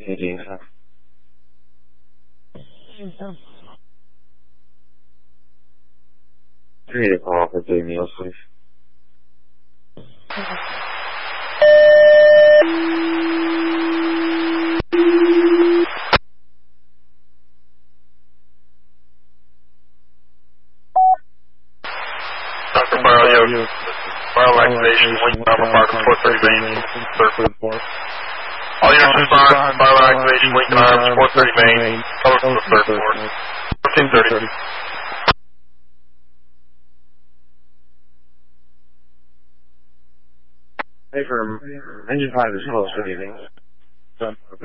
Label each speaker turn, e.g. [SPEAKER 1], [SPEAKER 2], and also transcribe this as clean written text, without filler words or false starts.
[SPEAKER 1] AD&D, sir.
[SPEAKER 2] Yes,
[SPEAKER 1] 3 to call for Big Meals, please.
[SPEAKER 3] Dr. Barlow, Barlow activation, link number mark 430 main, third floor. All units respond, Barlow activation, link arms, 430 main, cover from the third floor. 1430.
[SPEAKER 1] Hey, for Engine 5 is close for anything.